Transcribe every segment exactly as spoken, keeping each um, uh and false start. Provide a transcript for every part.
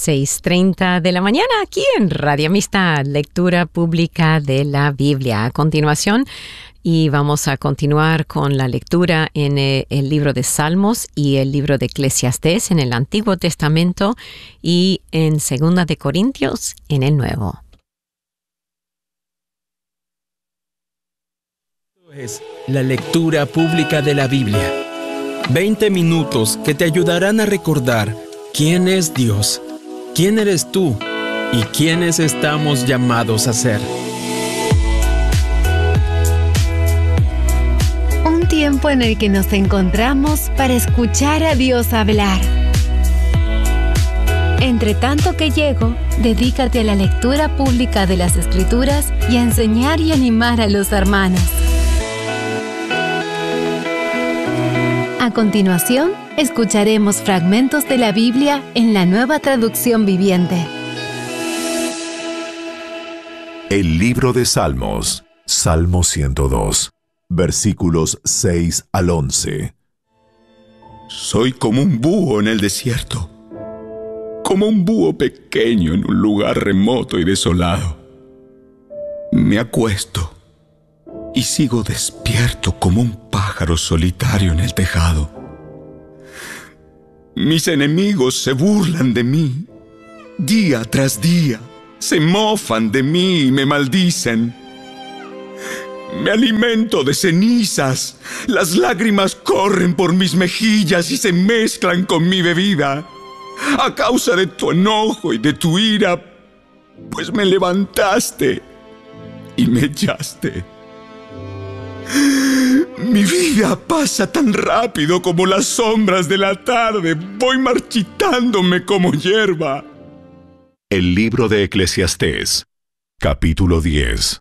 seis treinta de la mañana aquí en Radio Amistad, lectura pública de la Biblia. A continuación, y vamos a continuar con la lectura en el, el libro de Salmos y el libro de Eclesiastés en el Antiguo Testamento y en Segunda de Corintios en el Nuevo. Es la lectura pública de la Biblia. veinte minutos que te ayudarán a recordar quién es Dios, quién eres tú y quiénes estamos llamados a ser. Un tiempo en el que nos encontramos para escuchar a Dios hablar. Entre tanto que llego, dedícate a la lectura pública de las Escrituras y a enseñar y animar a los hermanos. A continuación, escucharemos fragmentos de la Biblia en la Nueva Traducción Viviente. El libro de Salmos, Salmo ciento dos, versículos seis al once. Soy como un búho en el desierto, como un búho pequeño en un lugar remoto y desolado. Me acuesto y sigo despierto como un pájaro solitario en el tejado. Mis enemigos se burlan de mí. Día tras día se mofan de mí y me maldicen. Me alimento de cenizas. Las lágrimas corren por mis mejillas y se mezclan con mi bebida. A causa de tu enojo y de tu ira, pues me levantaste y me echaste. Mi vida pasa tan rápido como las sombras de la tarde. Voy marchitándome como hierba. El libro de Eclesiastés, capítulo diez.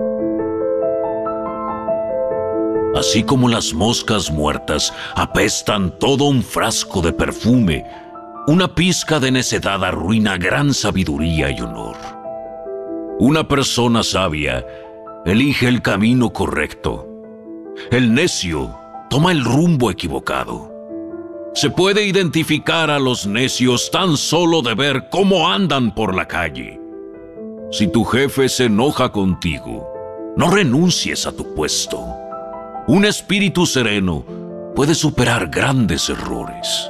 Así como las moscas muertas apestan todo un frasco de perfume, una pizca de necedad arruina gran sabiduría y honor. Una persona sabia elige el camino correcto. El necio toma el rumbo equivocado. Se puede identificar a los necios tan solo de ver cómo andan por la calle. Si tu jefe se enoja contigo, no renuncies a tu puesto. Un espíritu sereno puede superar grandes errores.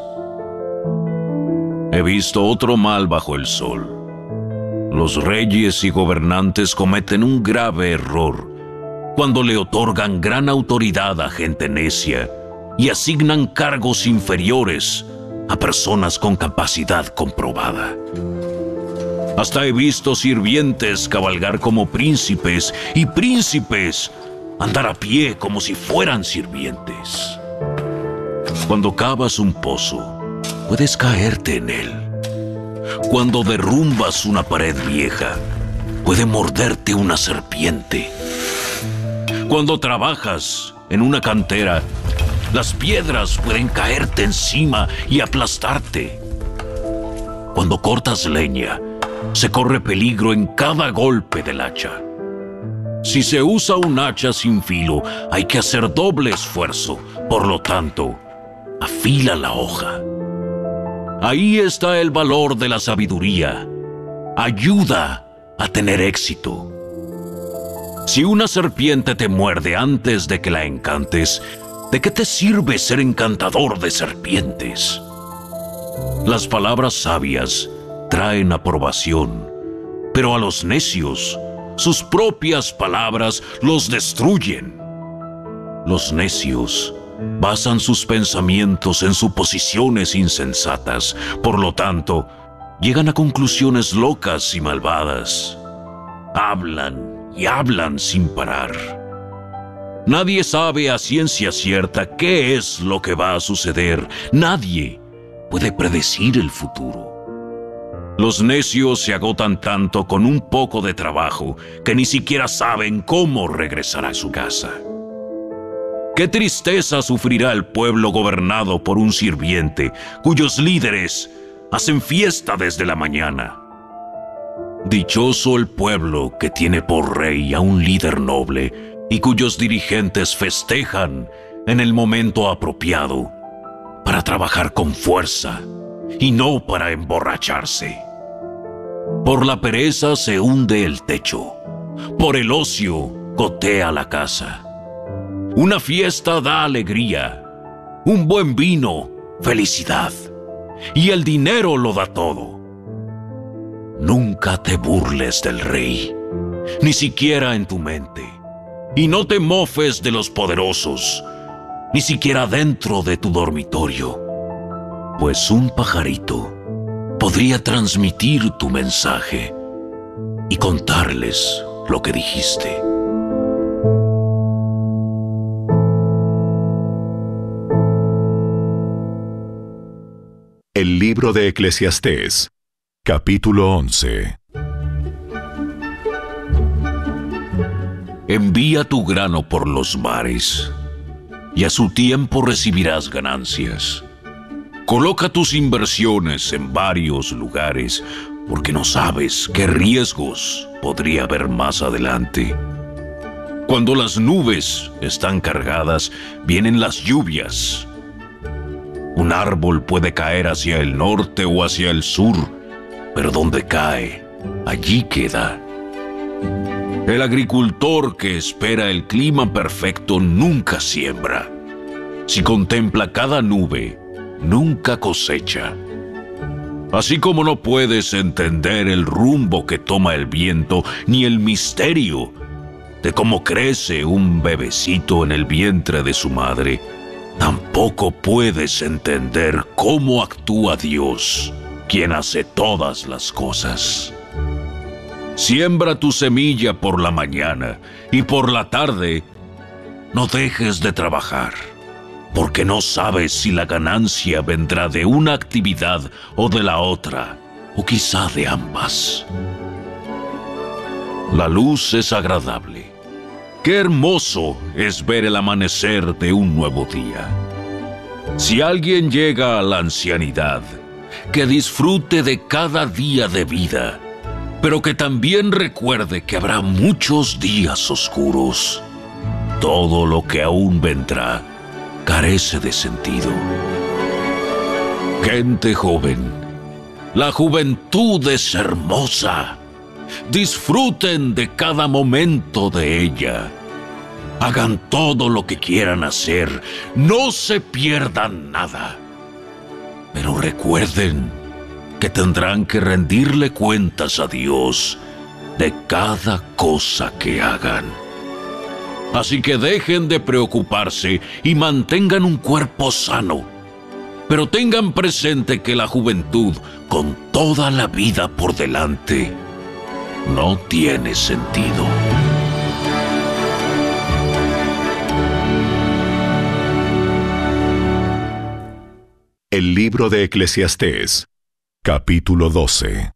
He visto otro mal bajo el sol. Los reyes y gobernantes cometen un grave error cuando le otorgan gran autoridad a gente necia y asignan cargos inferiores a personas con capacidad comprobada. Hasta he visto sirvientes cabalgar como príncipes y príncipes andar a pie como si fueran sirvientes. Cuando cavas un pozo, puedes caerte en él. Cuando derrumbas una pared vieja, puede morderte una serpiente. Cuando trabajas en una cantera, las piedras pueden caerte encima y aplastarte. Cuando cortas leña, se corre peligro en cada golpe del hacha. Si se usa un hacha sin filo, hay que hacer doble esfuerzo. Por lo tanto, afila la hoja. Ahí está el valor de la sabiduría. Ayuda a tener éxito. Si una serpiente te muerde antes de que la encantes, ¿de qué te sirve ser encantador de serpientes? Las palabras sabias traen aprobación, pero a los necios, sus propias palabras los destruyen. Los necios basan sus pensamientos en suposiciones insensatas, por lo tanto, llegan a conclusiones locas y malvadas. Hablan y hablan sin parar. Nadie sabe a ciencia cierta qué es lo que va a suceder. Nadie puede predecir el futuro. Los necios se agotan tanto con un poco de trabajo que ni siquiera saben cómo regresar a su casa. Qué tristeza sufrirá el pueblo gobernado por un sirviente cuyos líderes hacen fiesta desde la mañana. Dichoso el pueblo que tiene por rey a un líder noble y cuyos dirigentes festejan en el momento apropiado para trabajar con fuerza y no para emborracharse. Por la pereza se hunde el techo. Por el ocio gotea la casa. Una fiesta da alegría. Un buen vino, felicidad. Y el dinero lo da todo. Nunca te burles del rey, ni siquiera en tu mente. Y no te mofes de los poderosos, ni siquiera dentro de tu dormitorio. Pues un pajarito podría transmitir tu mensaje y contarles lo que dijiste. El libro de Eclesiastés, capítulo once. Envía tu grano por los mares, y a su tiempo recibirás ganancias. Coloca tus inversiones en varios lugares, porque no sabes qué riesgos podría haber más adelante. Cuando las nubes están cargadas, vienen las lluvias. Un árbol puede caer hacia el norte o hacia el sur, pero donde cae, allí queda. El agricultor que espera el clima perfecto nunca siembra. Si contempla cada nube, nunca cosecha. Así como no puedes entender el rumbo que toma el viento, ni el misterio de cómo crece un bebecito en el vientre de su madre, tampoco puedes entender cómo actúa Dios, quien hace todas las cosas. Siembra tu semilla por la mañana y por la tarde no dejes de trabajar, porque no sabes si la ganancia vendrá de una actividad o de la otra, o quizá de ambas. La luz es agradable. Qué hermoso es ver el amanecer de un nuevo día. Si alguien llega a la ancianidad, que disfrute de cada día de vida, pero que también recuerde que habrá muchos días oscuros. Todo lo que aún vendrá carece de sentido. Gente joven, la juventud es hermosa. Disfruten de cada momento de ella. Hagan todo lo que quieran hacer. No se pierdan nada. Pero recuerden que tendrán que rendirle cuentas a Dios de cada cosa que hagan. Así que dejen de preocuparse y mantengan un cuerpo sano. Pero tengan presente que la juventud, con toda la vida por delante, no tiene sentido. El libro de Eclesiastés, capítulo doce.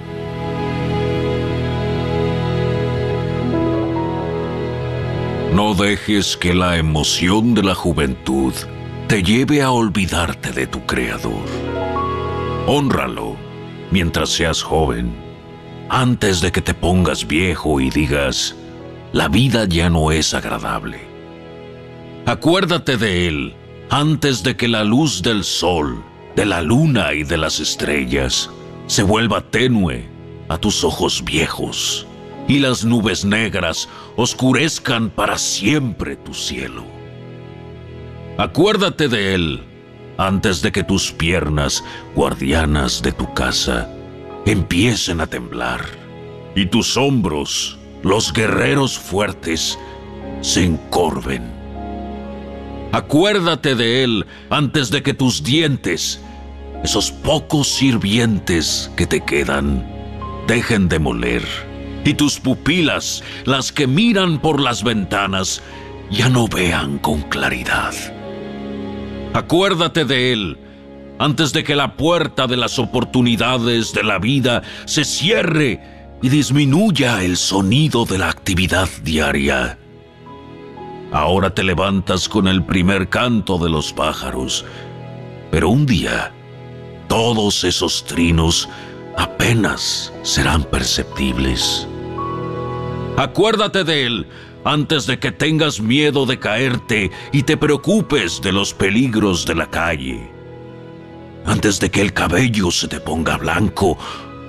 No dejes que la emoción de la juventud te lleve a olvidarte de tu Creador. Hónralo mientras seas joven, antes de que te pongas viejo y digas, la vida ya no es agradable. Acuérdate de Él antes de que la luz del sol, de la luna y de las estrellas se vuelva tenue a tus ojos viejos y las nubes negras oscurezcan para siempre tu cielo. Acuérdate de Él antes de que tus piernas, guardianas de tu casa, empiecen a temblar y tus hombros, los guerreros fuertes, se encorven. Acuérdate de Él antes de que tus dientes, esos pocos sirvientes que te quedan, dejen de moler y tus pupilas, las que miran por las ventanas, ya no vean con claridad. Acuérdate de Él antes de que la puerta de las oportunidades de la vida se cierre y disminuya el sonido de la actividad diaria. Ahora te levantas con el primer canto de los pájaros, pero un día todos esos trinos apenas serán perceptibles. Acuérdate de Él antes de que tengas miedo de caerte y te preocupes de los peligros de la calle. Antes de que el cabello se te ponga blanco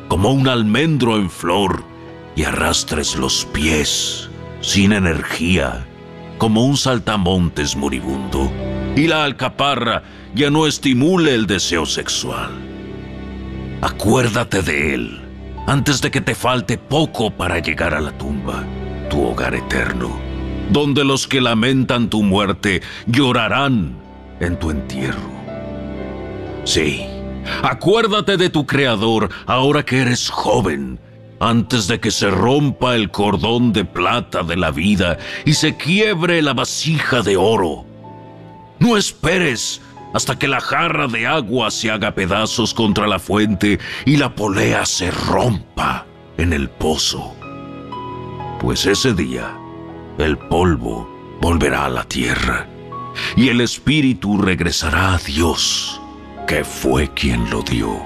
como un almendro en flor, y arrastres los pies, sin energía, como un saltamontes moribundo, y la alcaparra ya no estimule el deseo sexual. Acuérdate de él antes de que te falte poco para llegar a la tumba, tu hogar eterno, donde los que lamentan tu muerte llorarán en tu entierro. Sí, acuérdate de tu Creador ahora que eres joven, antes de que se rompa el cordón de plata de la vida y se quiebre la vasija de oro. No esperes hasta que la jarra de agua se haga pedazos contra la fuente y la polea se rompa en el pozo. Pues ese día, el polvo volverá a la tierra y el espíritu regresará a Dios, que fue quien lo dio.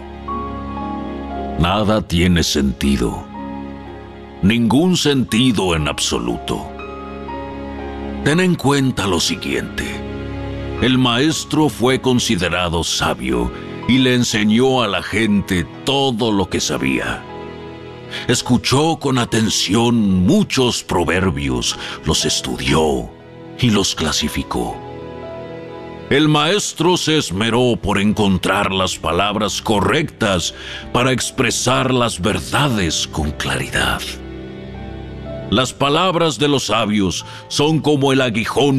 Nada tiene sentido, ningún sentido en absoluto. Ten en cuenta lo siguiente. El maestro fue considerado sabio y le enseñó a la gente todo lo que sabía. Escuchó con atención muchos proverbios, los estudió y los clasificó. El maestro se esmeró por encontrar las palabras correctas para expresar las verdades con claridad. Las palabras de los sabios son como el aguijón